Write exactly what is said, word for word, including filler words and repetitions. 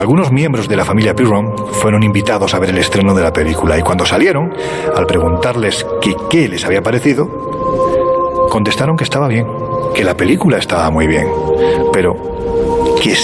Algunos miembros de la familia Pirron fueron invitados a ver el estreno de la película y cuando salieron, al preguntarles que qué les había parecido, contestaron que estaba bien, que la película estaba muy bien, pero